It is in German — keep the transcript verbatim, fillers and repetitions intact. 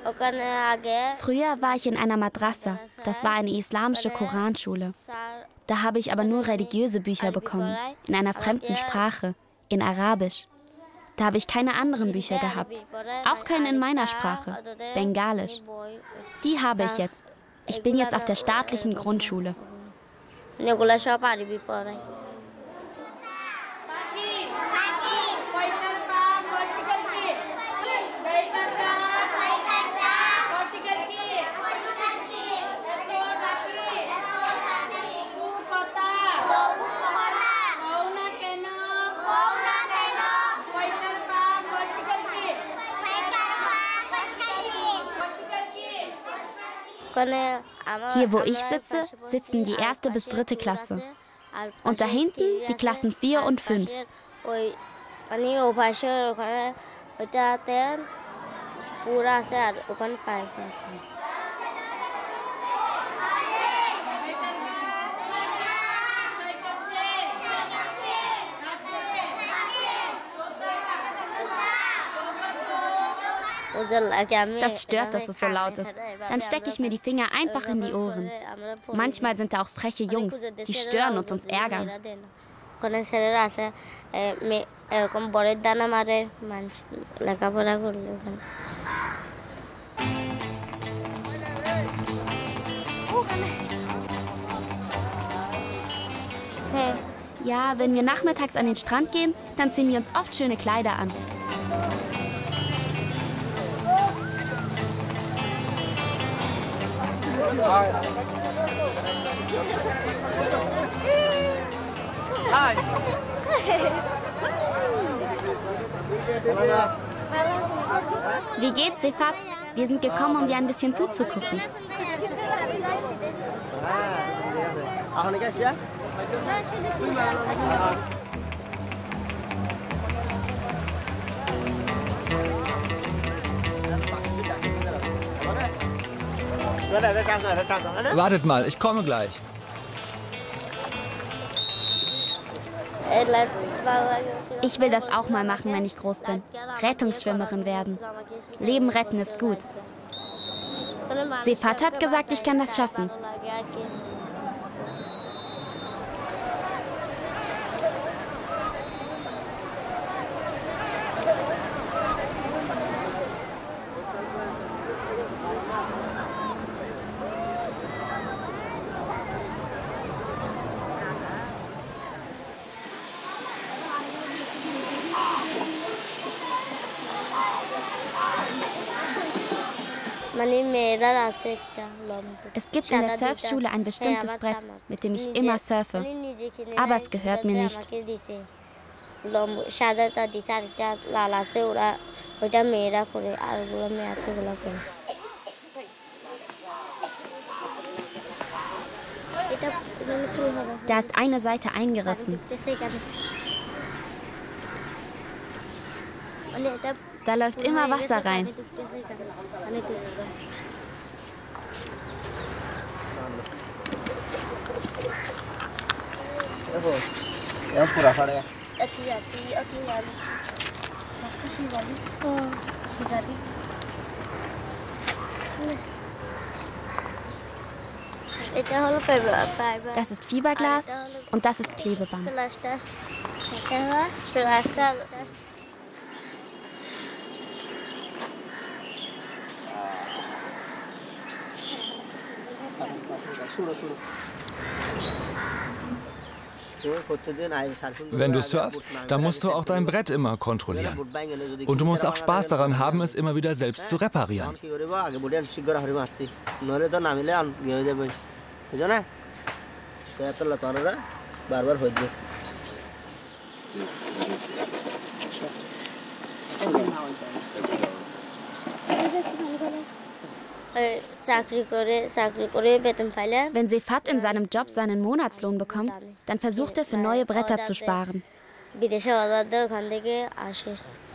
Früher war ich in einer Madrasa, das war eine islamische Koranschule. Da habe ich aber nur religiöse Bücher bekommen, in einer fremden Sprache, in Arabisch. Da habe ich keine anderen Bücher gehabt, auch keine in meiner Sprache, Bengalisch. Die habe ich jetzt. Ich bin jetzt auf der staatlichen Grundschule. Hier, wo ich sitze, sitzen die erste bis dritte Klasse. Und da hinten die Klassen vier und fünf. Das stört, dass es so laut ist. Dann stecke ich mir die Finger einfach in die Ohren. Manchmal sind da auch freche Jungs, die stören und uns ärgern. Ja, wenn wir nachmittags an den Strand gehen, dann ziehen wir uns oft schöne Kleider an. Hi. Wie geht's, Sefat? Wir sind gekommen, um dir ein bisschen zuzugucken. Wartet mal, ich komme gleich. Ich will das auch mal machen, wenn ich groß bin. Rettungsschwimmerin werden. Leben retten ist gut. Sefat hat gesagt, ich kann das schaffen. Es gibt in der Surfschule ein bestimmtes Brett, mit dem ich immer surfe. Aber es gehört mir nicht. Da ist eine Seite eingerissen. Da läuft immer Wasser rein. Das ist Fiberglas und das ist Klebeband. Wenn du surfst, dann musst du auch dein Brett immer kontrollieren. Und du musst auch Spaß daran haben, es immer wieder selbst zu reparieren. Wenn Sefat in seinem Job seinen Monatslohn bekommt, dann versucht er, für neue Bretter zu sparen.